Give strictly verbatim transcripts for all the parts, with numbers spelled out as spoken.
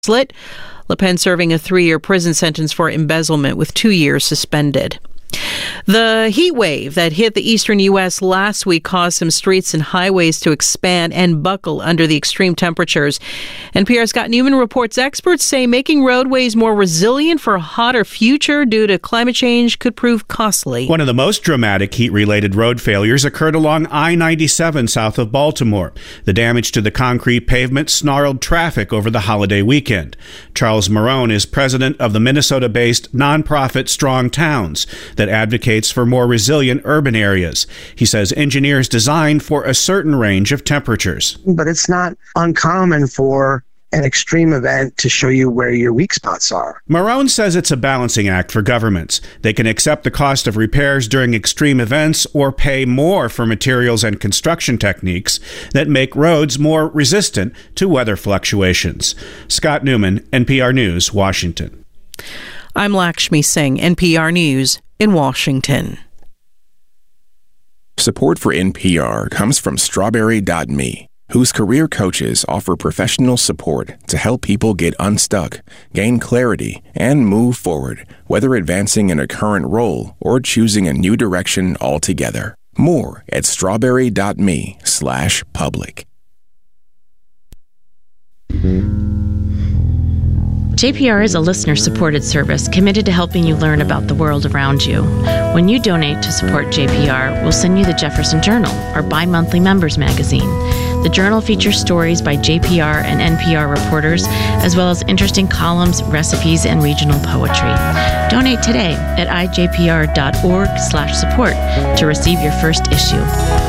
Le Pen serving a three-year prison sentence for embezzlement with two years suspended. The heat wave that hit the eastern U S last week caused some streets and highways to expand and buckle under the extreme temperatures. N P R's Scott Newman reports experts say making roadways more resilient for a hotter future due to climate change could prove costly. One of the most dramatic heat-related road failures occurred along I ninety-seven south of Baltimore. The damage to the concrete pavement snarled traffic over the holiday weekend. Charles Marone is president of the Minnesota-based nonprofit Strong Towns that advocates for more resilient urban areas. He says engineers designed for a certain range of temperatures. But it's not uncommon for an extreme event to show you where your weak spots are. Marone says it's a balancing act for governments. They can accept the cost of repairs during extreme events or pay more for materials and construction techniques that make roads more resistant to weather fluctuations. Scott Newman, N P R News, Washington. I'm Lakshmi Singh, N P R News in Washington. Support for N P R comes from Strawberry dot me, whose career coaches offer professional support to help people get unstuck, gain clarity, and move forward, whether advancing in a current role or choosing a new direction altogether. More at strawberry dot me slash public. J P R is a listener-supported service committed to helping you learn about the world around you. When you donate to support J P R, we'll send you the Jefferson Journal, our bi-monthly members magazine. The journal features stories by J P R and N P R reporters, as well as interesting columns, recipes, and regional poetry. Donate today at i j p r dot org slash support to receive your first issue.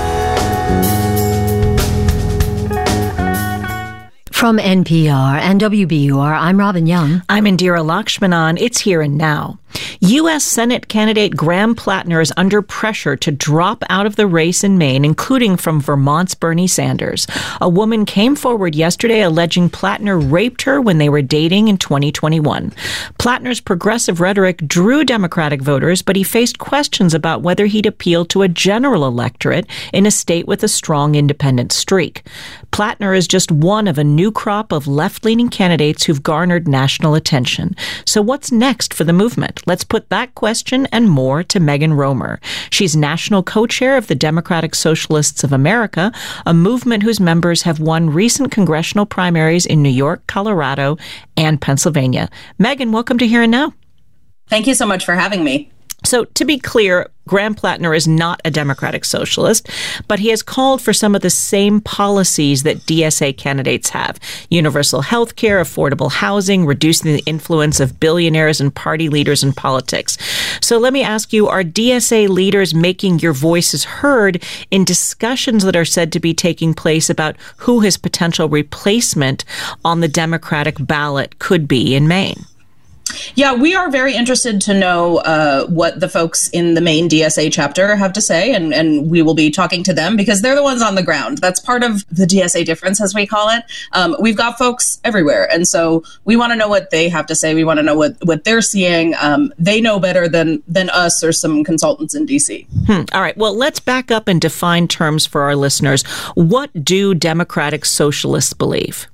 From N P R and W B U R, I'm Robin Young. I'm Indira Lakshmanan. It's Here and Now. U S. Senate candidate Graham Plattner is under pressure to drop out of the race in Maine, including from Vermont's Bernie Sanders. A woman came forward yesterday alleging Plattner raped her when they were dating in twenty twenty-one. Plattner's progressive rhetoric drew Democratic voters, but he faced questions about whether he'd appeal to a general electorate in a state with a strong independent streak. Plattner is just one of a new crop of left-leaning candidates who've garnered national attention. So what's next for the movement? Let's put that question and more to Megan Romer. She's national co-chair of the Democratic Socialists of America, a movement whose members have won recent congressional primaries in New York, Colorado, and Pennsylvania. Megan, welcome to Here and Now. Thank you so much for having me. So, to be clear, Graham Plattner is not a Democratic socialist, but he has called for some of the same policies that D S A candidates have: universal health care, affordable housing, reducing the influence of billionaires and party leaders in politics. So let me ask you, are D S A leaders making your voices heard in discussions that are said to be taking place about who his potential replacement on the Democratic ballot could be in Maine? Yeah, we are very interested to know uh, what the folks in the Maine D S A chapter have to say, and, and we will be talking to them because they're the ones on the ground. That's part of the D S A difference, as we call it. Um, we've got folks everywhere, and so we want to know what they have to say. We want to know what, what they're seeing. Um, they know better than, than us or some consultants in D C. Hmm. All right, well, let's back up and define terms for our listeners. What do Democratic socialists believe?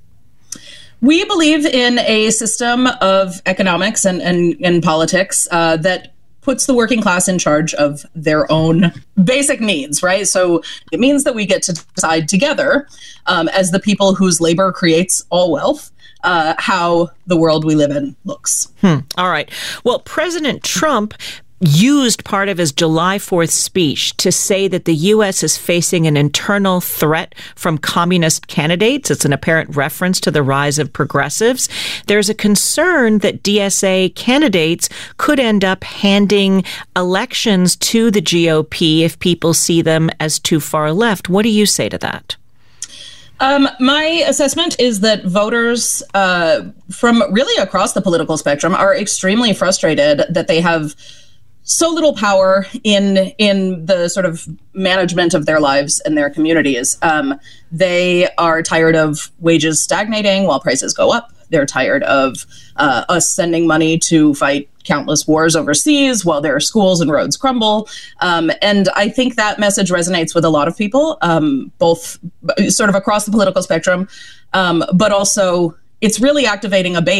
We believe in a system of economics and, and, and politics uh, that puts the working class in charge of their own basic needs, right? So it means that we get to decide together um, as the people whose labor creates all wealth, uh, how the world we live in looks. Hmm. All right. Well, President Trump used part of his July fourth speech to say that the U S is facing an internal threat from communist candidates. It's an apparent reference to the rise of progressives. There's a concern that D S A candidates could end up handing elections to the G O P if people see them as too far left. What do you say to that? Um, my assessment is that voters uh, from really across the political spectrum are extremely frustrated that they have so little power in in the sort of management of their lives and their communities. Um, they are tired of wages stagnating while prices go up. They're tired of uh, us sending money to fight countless wars overseas while their schools and roads crumble. Um, and I think that message resonates with a lot of people, um, both sort of across the political spectrum, um, but also it's really activating a base